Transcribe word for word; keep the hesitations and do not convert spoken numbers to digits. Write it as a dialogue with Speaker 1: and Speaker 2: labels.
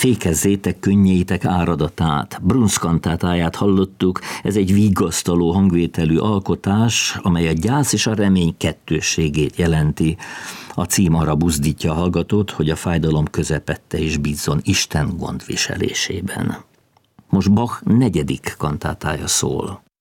Speaker 1: Fékezzétek könnyeitek áradatát, Bruns kantátáját hallottuk, ez egy vigasztaló hangvételű alkotás, amely a gyász és a remény kettősségét jelenti. A cím arra buzdítja a hallgatót, hogy a fájdalom közepette is bízzon Isten gondviselésében. Most Bach negyedik kantátája szól.